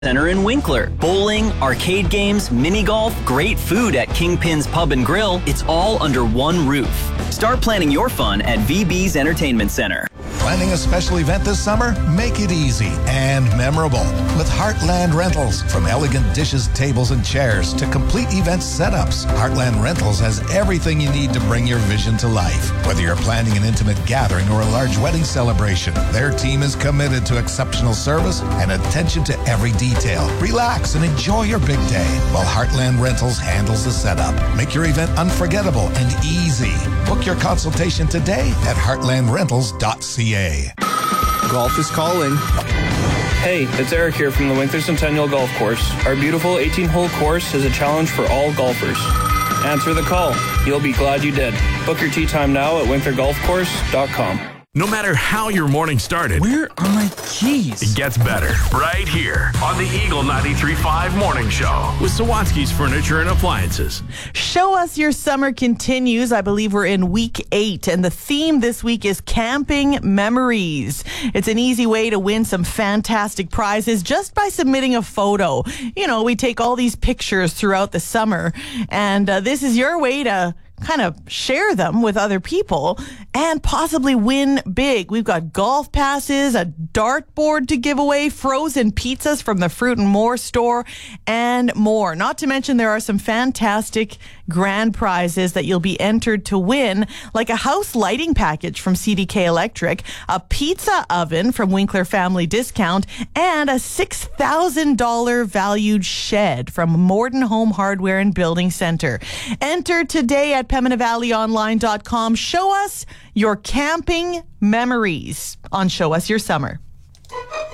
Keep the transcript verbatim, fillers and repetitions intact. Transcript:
Center in Winkler. Bowling, arcade games, mini golf, great food at Kingpin's Pub and Grill. It's all under one roof. Start planning your fun at V B's Entertainment Center. Planning a special event this summer? Make it easy and memorable with Heartland Rentals. From elegant dishes, tables, and chairs to complete event setups, Heartland Rentals has everything you need to bring your vision to life. Whether you're planning an intimate gathering or a large wedding celebration, their team is committed to exceptional service and attention to every detail. Relax and enjoy your big day while Heartland Rentals handles the setup. Make your event unforgettable and easy. Book your consultation today at heartland rentals dot c a. Golf is calling. Hey, it's Eric here from the Winkler Centennial Golf Course. Our beautiful eighteen-hole course is a challenge for all golfers. Answer the call. You'll be glad you did. Book your tee time now at winkler golf course dot com. No matter how your morning started, Where are my keys? it gets better right here on the Eagle ninety-three point five Morning Show with Sawatsky's Furniture and Appliances. Show Us Your Summer continues. I believe we're in week eight, and the theme this week is camping memories. It's an easy way to win some fantastic prizes just by submitting a photo. You know, we take all these pictures throughout the summer, and uh, this is your way to kind of share them with other people and possibly win big. We've got golf passes, a dartboard to give away, frozen pizzas from the Fruit and More store, and more. Not to mention there are some fantastic grand prizes that you'll be entered to win, like a house lighting package from C D K Electric, a pizza oven from Winkler Family Discount, and a six thousand dollars valued shed from Morden Home Hardware and Building Center. Enter today at Pembina Valley Online dot com. Show us your camping memories on Show Us Your Summer.